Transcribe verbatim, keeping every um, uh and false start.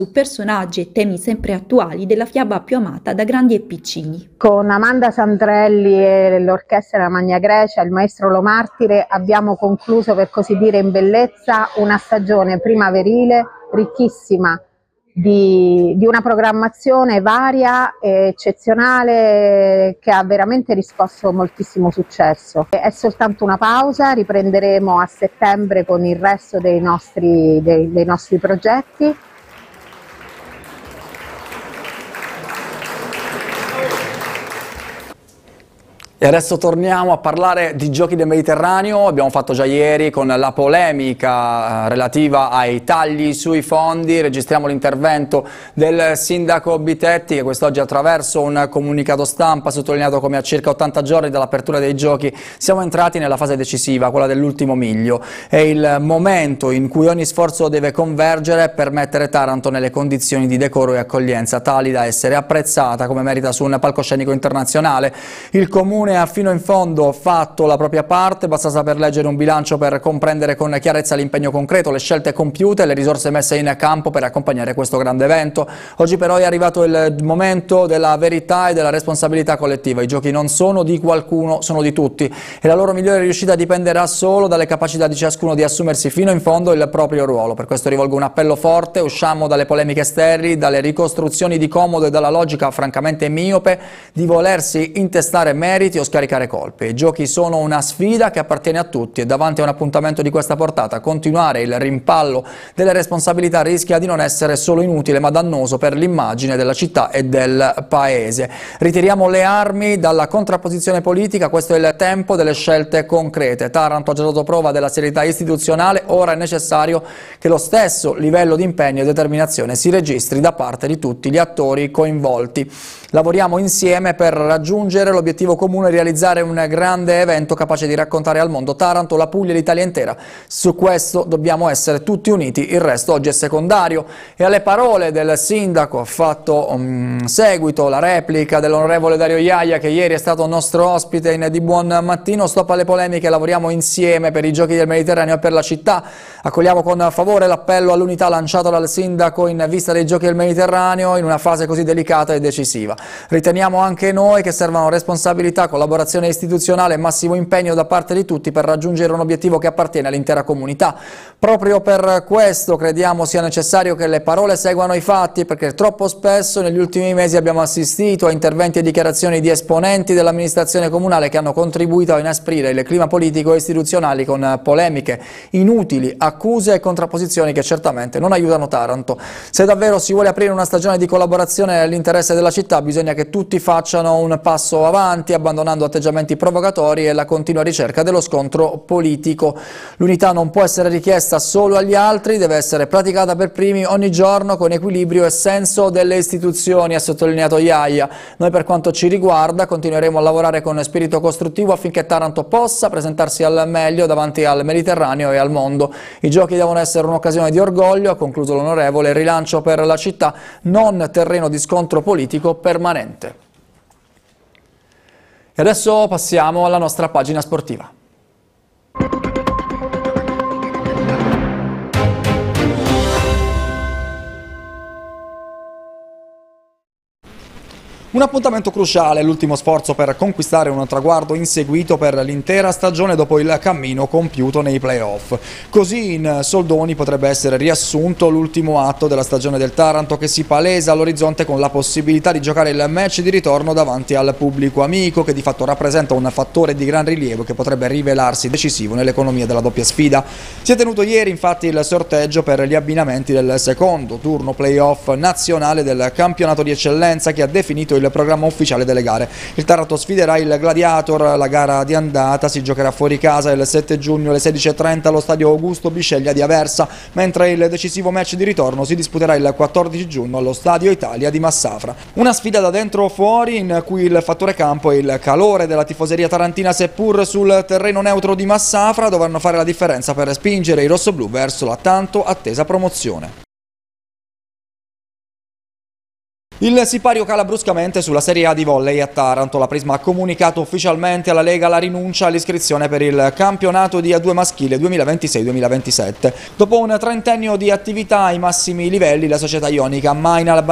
su personaggi e temi sempre attuali della fiaba più amata da grandi e piccini. Con Amanda Sandrelli e l'orchestra della Magna Grecia, il maestro Lo Martire, abbiamo concluso, per così dire, in bellezza una stagione primaverile ricchissima di, di una programmazione varia e eccezionale che ha veramente riscosso moltissimo successo. È soltanto una pausa, riprenderemo a settembre con il resto dei nostri, dei, dei nostri progetti. E adesso torniamo a parlare di Giochi del Mediterraneo. Abbiamo fatto già ieri con la polemica relativa ai tagli sui fondi. Registriamo l'intervento del sindaco Bitetti, che quest'oggi attraverso un comunicato stampa ha sottolineato come a circa ottanta giorni dall'apertura dei giochi siamo entrati nella fase decisiva, quella dell'ultimo miglio. È il momento in cui ogni sforzo deve convergere per mettere Taranto nelle condizioni di decoro e accoglienza tali da essere apprezzata come merita su un palcoscenico internazionale. Il comune ha fino in fondo fatto la propria parte, basta saper leggere un bilancio per comprendere con chiarezza l'impegno concreto, le scelte compiute e le risorse messe in campo per accompagnare questo grande evento. Oggi però è arrivato il momento della verità e della responsabilità collettiva. I giochi non sono di qualcuno, sono di tutti e la loro migliore riuscita dipenderà solo dalle capacità di ciascuno di assumersi fino in fondo il proprio ruolo. Per questo rivolgo un appello forte: usciamo dalle polemiche sterili, dalle ricostruzioni di comodo e dalla logica francamente miope di volersi intestare meriti o scaricare colpi. I giochi sono una sfida che appartiene a tutti e davanti a un appuntamento di questa portata continuare il rimpallo delle responsabilità rischia di non essere solo inutile ma dannoso per l'immagine della città e del paese. Ritiriamo le armi dalla contrapposizione politica, questo è il tempo delle scelte concrete. Taranto ha già dato prova della serietà istituzionale, ora è necessario che lo stesso livello di impegno e determinazione si registri da parte di tutti gli attori coinvolti. Lavoriamo insieme per raggiungere l'obiettivo comune e realizzare un grande evento capace di raccontare al mondo Taranto, la Puglia e l'Italia intera. Su questo dobbiamo essere tutti uniti, il resto oggi è secondario. E alle parole del sindaco ha fatto um, seguito la replica dell'onorevole Dario Iaia, che ieri è stato nostro ospite in Di Buon Mattino. Stop alle polemiche, lavoriamo insieme per i Giochi del Mediterraneo e per la città. Accogliamo con favore l'appello all'unità lanciato dal sindaco in vista dei Giochi del Mediterraneo in una fase così delicata e decisiva. Riteniamo anche noi che servano responsabilità, collaborazione istituzionale e massimo impegno da parte di tutti per raggiungere un obiettivo che appartiene all'intera comunità. Proprio per questo crediamo sia necessario che le parole seguano i fatti, perché troppo spesso negli ultimi mesi abbiamo assistito a interventi e dichiarazioni di esponenti dell'amministrazione comunale che hanno contribuito a inasprire il clima politico e istituzionale con polemiche inutili, accuse e contrapposizioni che certamente non aiutano Taranto. Se davvero si vuole aprire una stagione di collaborazione nell'interesse della città, bisogna che tutti facciano un passo avanti, abbandonando atteggiamenti provocatori e la continua ricerca dello scontro politico. L'unità non può essere richiesta solo agli altri, deve essere praticata per primi ogni giorno con equilibrio e senso delle istituzioni, ha sottolineato Iaia. Noi, per quanto ci riguarda, continueremo a lavorare con spirito costruttivo affinché Taranto possa presentarsi al meglio davanti al Mediterraneo e al mondo. I giochi devono essere un'occasione di orgoglio, ha concluso l'onorevole, rilancio per la città, non terreno di scontro politico permanente. E adesso passiamo alla nostra pagina sportiva. Un appuntamento cruciale, l'ultimo sforzo per conquistare un traguardo inseguito per l'intera stagione dopo il cammino compiuto nei play-off. Così in soldoni potrebbe essere riassunto l'ultimo atto della stagione del Taranto, che si palesa all'orizzonte con la possibilità di giocare il match di ritorno davanti al pubblico amico, che di fatto rappresenta un fattore di gran rilievo che potrebbe rivelarsi decisivo nell'economia della doppia sfida. Si è tenuto ieri infatti il sorteggio per gli abbinamenti del secondo turno play-off nazionale del campionato di eccellenza, che ha definito il il programma ufficiale delle gare. Il Taranto sfiderà il Gladiator, la gara di andata si giocherà fuori casa il sette giugno alle sedici e trenta allo stadio Augusto Bisceglia di Aversa, mentre il decisivo match di ritorno si disputerà il quattordici giugno allo stadio Italia di Massafra. Una sfida da dentro o fuori in cui il fattore campo e il calore della tifoseria tarantina, seppur sul terreno neutro di Massafra, dovranno fare la differenza per spingere i rossoblù verso la tanto attesa promozione. Il sipario cala bruscamente sulla Serie A di volley a Taranto. La Prisma ha comunicato ufficialmente alla Lega la rinuncia all'iscrizione per il campionato di A due maschile duemilaventisei duemilaventisette. Dopo un trentennio di attività ai massimi livelli, la società ionica, mai in